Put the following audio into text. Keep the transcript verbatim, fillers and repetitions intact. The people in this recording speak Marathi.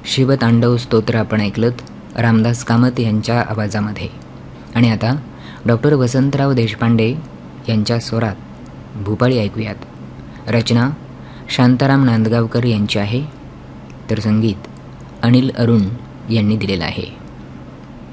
शिवतांडव स्तोत्र आपण ऐकलत रामदास कामत यांच्या आवाजामध्ये. आणि आता डॉक्टर वसंतराव देशपांडे यांच्या स्वरात भूपाळी ऐकूयात. रचना शांताराम नांदगावकर यांची आहे, तर संगीत अनिल अरुण यांनी दिलेलं आहे.